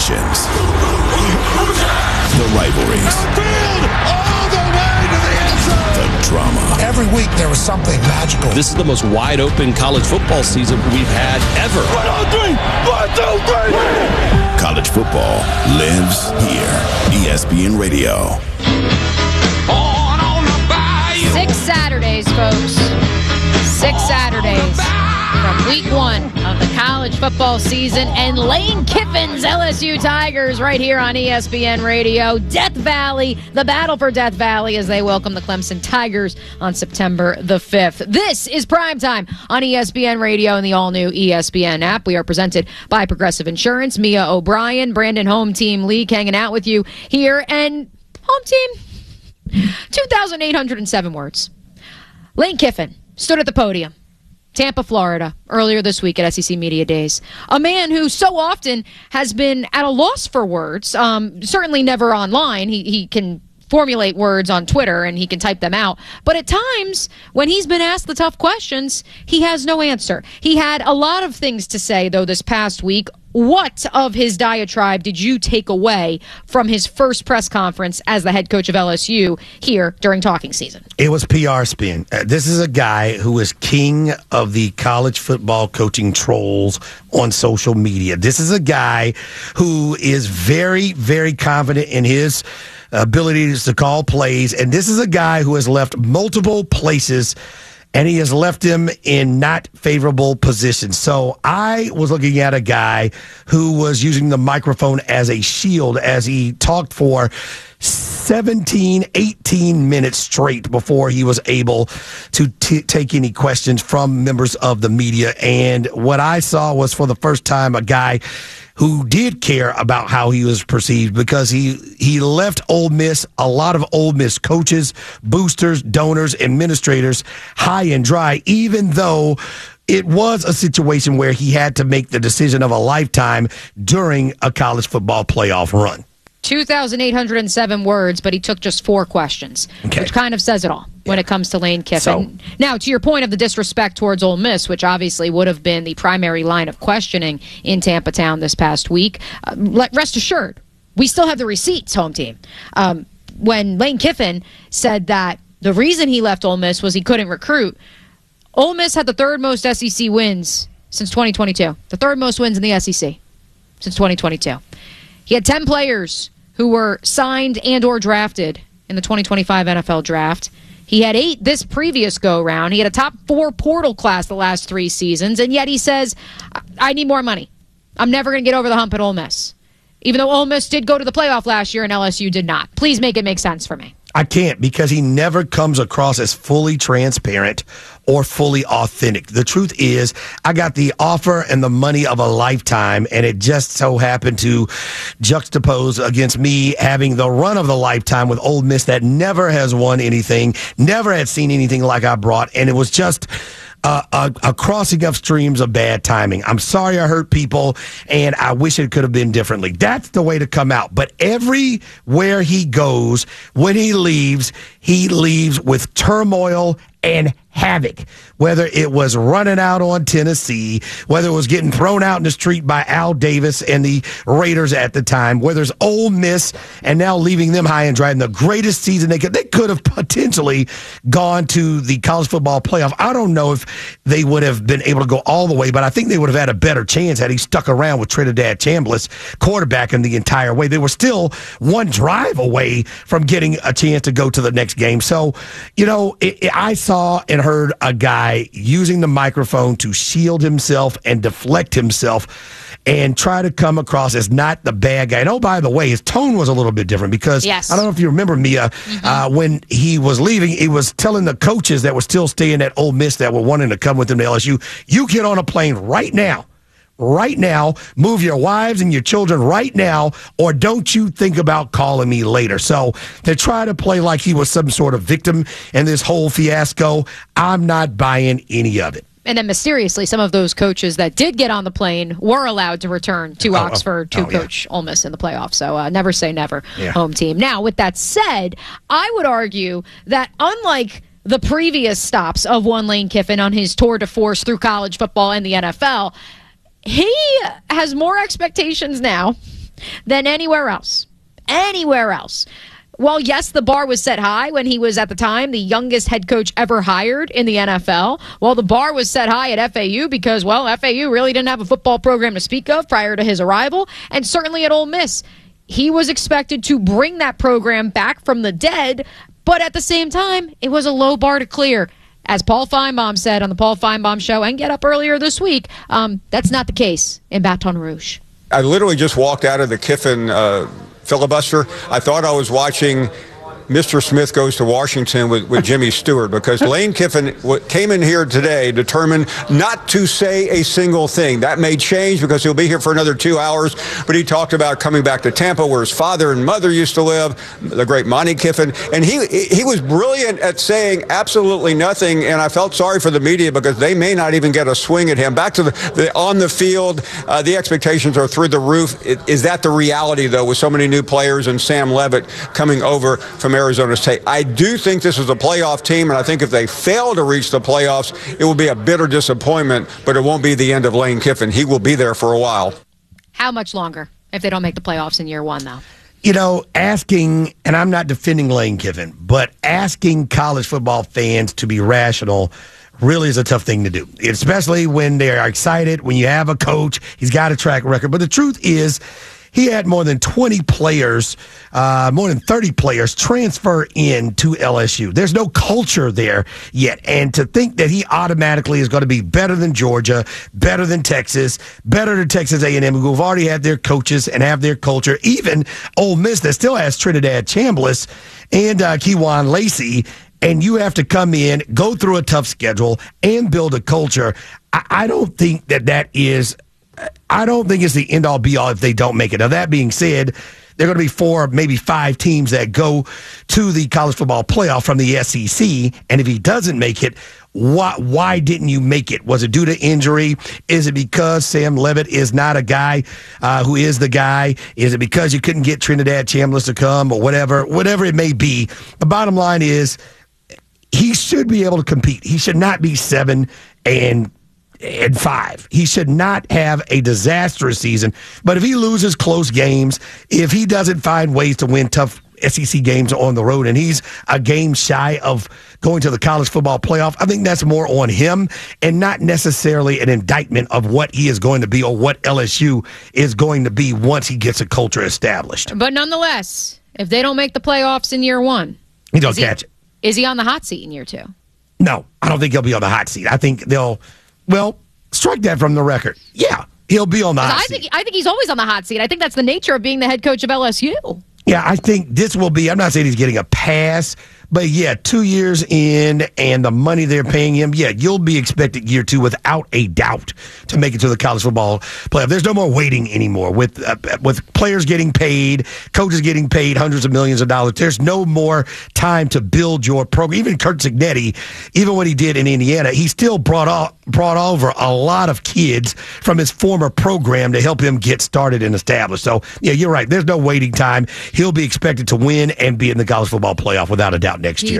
passions, the rivalries, all the way to the end zone. the drama. Every week there was something magical. This is the most wide-open college football season we've had ever. 1, 2, 3. College football lives here. ESPN Radio. 6 Saturdays, folks. 6 Saturdays from week 1 of the college football season. And Lane Kiffin's LSU Tigers right here on ESPN Radio. Death Valley, the battle for Death Valley as they welcome the Clemson Tigers on September the 5th. This is Primetime on ESPN Radio and the all-new ESPN app. We are presented by Progressive Insurance. Mia O'Brien, Brandon Home Team League hanging out with you here. And Home Team, 2,807 words. Lane Kiffin stood at the podium, Tampa, Florida, earlier this week at SEC Media Days. A man who so often has been at a loss for words, certainly never online. He can formulate words on Twitter and he can type them out. But at times, when he's been asked the tough questions, he has no answer. He had a lot of things to say, though, this past week. What of his diatribe did you take away from his first press conference as the head coach of LSU here during talking season? It was PR spin. This is a guy who is king of the college football coaching trolls on social media. This is a guy who is very, very confident in his abilities to call plays. And this is a guy who has left multiple places and he has left him in not favorable positions. So I was looking at a guy who was using the microphone as a shield as he talked for 17, 18 minutes straight before he was able to take any questions from members of the media. And what I saw was for the first time a guy who did care about how he was perceived, because he left Ole Miss, a lot of Ole Miss coaches, boosters, donors, administrators high and dry, even though it was a situation where he had to make the decision of a lifetime during a college football playoff run. 2,807 words, but he took just 4 questions, which kind of says it all when it comes to Lane Kiffin. Now, to your point of the disrespect towards Ole Miss, which obviously would have been the primary line of questioning in Tampa Town this past week, rest assured, we still have the receipts, Home Team. When Lane Kiffin said that the reason he left Ole Miss was he couldn't recruit, Ole Miss had the 3rd most SEC wins since 2022. The 3rd most wins in the SEC since 2022. He had 10 players who were signed and or drafted in the 2025 NFL draft. He had 8 this previous go-round. He had a top 4 portal class the last 3 seasons, and yet he says, I need more money. I'm never going to get over the hump at Ole Miss. Even though Ole Miss did go to the playoff last year and LSU did not. Please make it make sense for me. I can't, because he never comes across as fully transparent or fully authentic. The truth is, I got the offer and the money of a lifetime, and it just so happened to juxtapose against me having the run of the lifetime with Ole Miss that never has won anything, never had seen anything like I brought, and it was just a crossing of streams of bad timing. I'm sorry I hurt people, and I wish it could have been differently. That's the way to come out. But everywhere he goes, when he leaves with turmoil and havoc, whether it was running out on Tennessee, whether it was getting thrown out in the street by Al Davis and the Raiders at the time, whether it's Ole Miss and now leaving them high and dry in the greatest season they could have potentially gone to the college football playoff. I don't know if they would have been able to go all the way, but I think they would have had a better chance had he stuck around with Trinidad Chambliss quarterbacking the entire way. They were still one drive away from getting a chance to go to the next game. So, I saw and heard a guy using the microphone to shield himself and deflect himself and try to come across as not the bad guy. And oh, by the way, his tone was a little bit different because I don't know if you remember, Mia, when he was leaving, he was telling the coaches that were still staying at Ole Miss that were wanting to come with him to LSU, you get on a plane right now. Right now, move your wives and your children right now, or don't you think about calling me later. So to try to play like he was some sort of victim in this whole fiasco, I'm not buying any of it. And then mysteriously, some of those coaches that did get on the plane were allowed to return to Oxford to coach Ole Miss in the playoffs. So never say never, Home Team. Now, with that said, I would argue that unlike the previous stops of one Lane Kiffin on his tour de force through college football and the NFL, he has more expectations now than anywhere else. Anywhere else. Well, yes, the bar was set high when he was, at the time, the youngest head coach ever hired in the NFL. Well, the bar was set high at FAU because, well, FAU really didn't have a football program to speak of prior to his arrival. And certainly at Ole Miss, he was expected to bring that program back from the dead. But at the same time, it was a low bar to clear. As Paul Feinbaum said on the Paul Feinbaum Show and Get Up earlier this week, that's not the case in Baton Rouge. I literally just walked out of the Kiffin filibuster. I thought I was watching Mr. Smith Goes to Washington with Jimmy Stewart, because Lane Kiffin came in here today determined not to say a single thing. That may change because he'll be here for another 2 hours, but he talked about coming back to Tampa where his father and mother used to live, the great Monty Kiffin, and he was brilliant at saying absolutely nothing, and I felt sorry for the media because they may not even get a swing at him. Back to the on the field, the expectations are through the roof. Is that the reality, though, with so many new players and Sam Levitt coming over from Arizona State? I do think this is a playoff team, and I think if they fail to reach the playoffs, it will be a bitter disappointment, but it won't be the end of Lane Kiffin. He will be there for a while. How much longer if they don't make the playoffs in year one, though? You know, asking, and I'm not defending Lane Kiffin, but asking college football fans to be rational really is a tough thing to do, especially when they're excited, when you have a coach, he's got a track record. But the truth is, he had more than 20 players, more than 30 players transfer in to LSU. There's no culture there yet. And to think that he automatically is going to be better than Georgia, better than Texas, better than Texas A&M, who have already had their coaches and have their culture, even Ole Miss that still has Trinidad Chambliss and Kewan Lacey, and you have to come in, go through a tough schedule, and build a culture. I don't think that is... I don't think it's the end-all, be-all if they don't make it. Now, that being said, there are going to be 4, maybe 5 teams that go to the college football playoff from the SEC, and if he doesn't make it, why didn't you make it? Was it due to injury? Is it because Sam Levitt is not a guy who is the guy? Is it because you couldn't get Trinidad Chambliss to come, or whatever it may be? The bottom line is he should be able to compete. He should not be 7-5. He should not have a disastrous season. But if he loses close games, if he doesn't find ways to win tough SEC games on the road, and he's a game shy of going to the college football playoff, I think that's more on him and not necessarily an indictment of what he is going to be or what LSU is going to be once he gets a culture established. But nonetheless, if they don't make the playoffs in year one, he don't catch it. Is he on the hot seat in year 2? No, I don't think he'll be on the hot seat. I think they'll... Well, strike that from the record. Yeah, he'll be on the hot seat. I think he's always on the hot seat. I think that's the nature of being the head coach of LSU. Yeah, I think this will be, I'm not saying he's getting a pass, but yeah, 2 years in and the money they're paying him, yeah, you'll be expected year 2 without a doubt to make it to the college football playoff. There's no more waiting anymore with players getting paid, coaches getting paid hundreds of millions of dollars. There's no more time to build your program. Even Curt Cignetti, even what he did in Indiana, he still brought over a lot of kids from his former program to help him get started and established. So, yeah, you're right. There's no waiting time. He'll be expected to win and be in the college football playoff without a doubt next year.